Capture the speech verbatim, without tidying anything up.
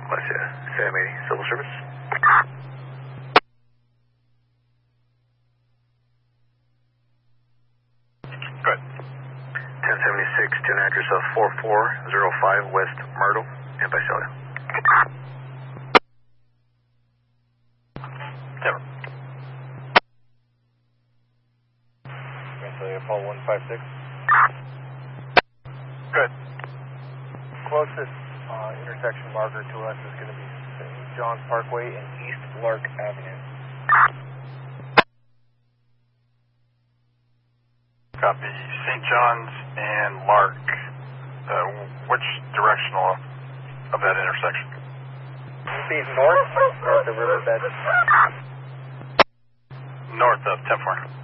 Bless you. Sam eighty, civil service. Good. ten seventy-six, tune address of four four zero five West Myrtle in Visalia. Never. Visalia, Paul one five six. Good. Closest uh, intersection marker to us is going to be Saint John's Parkway and East Lark Avenue. Copy. Saint John's and Lark. Uh, which directional of that intersection? It'll be north, north of Riverbed. North of ten four.